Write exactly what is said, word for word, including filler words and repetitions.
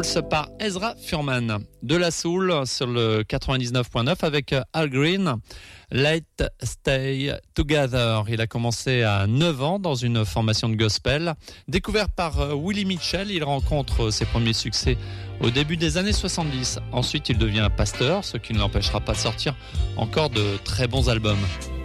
Walls par Ezra Furman. De la soul sur le quatre-vingt-dix-neuf point neuf avec Al Green. Let's Stay Together. Il a commencé à neuf ans dans une formation de gospel. Découvert par Willie Mitchell, il rencontre ses premiers succès au début des années soixante-dix. Ensuite, il devient pasteur, ce qui ne l'empêchera pas de sortir encore de très bons albums.